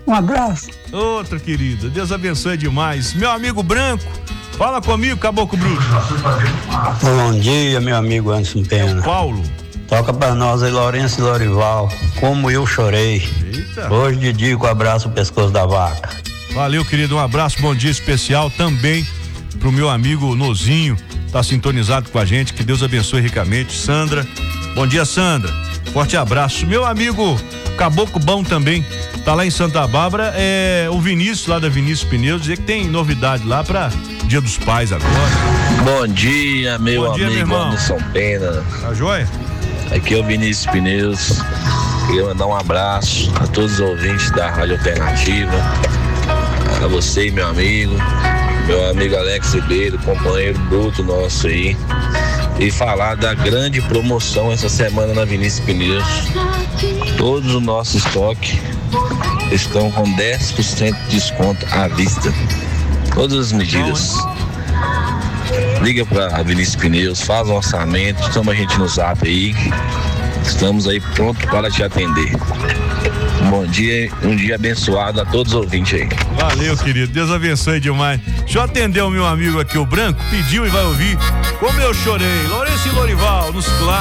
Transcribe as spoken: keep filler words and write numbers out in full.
Um abraço. Outra querida, Deus abençoe demais. Meu amigo Branco, fala comigo, Caboclo Bruxo. Bom dia, meu amigo Anderson Pena. Paulo. Toca pra nós aí, Lourenço e Lorival. Como eu chorei. Eita. Hoje de dia com o abraço no pescoço da vaca. Valeu, querido, um abraço, bom dia especial também pro meu amigo Nozinho, tá sintonizado com a gente, que Deus abençoe ricamente. Sandra, bom dia, Sandra, forte abraço. Meu amigo Caboclo Bom também, tá lá em Santa Bárbara, é o Vinícius, lá da Vinícius Pneus, dizer que tem novidade lá pra Dia dos Pais agora. Bom dia, meu Bom dia, amigo meu Anderson Pena. Tá joia? Aqui é o Vinícius Pneus. Queria mandar um abraço a todos os ouvintes da Rádio Alternativa, a você, meu amigo, meu amigo Alex Ribeiro, companheiro bruto nosso aí, e falar da grande promoção essa semana na Vinícius Pneus. Todos os nossos estoques estão com dez por cento de desconto à vista. Todas as medidas. Liga para a Vinícius Pneus, faz um orçamento, chama a gente no zap aí. Estamos aí prontos para te atender. Um bom dia, um dia abençoado a todos os ouvintes aí. Valeu, querido, Deus abençoe demais. Deixa eu atender o meu amigo aqui, o Branco, pediu e vai ouvir Como Eu Chorei. Lourenço e Lorival, nos clássicos.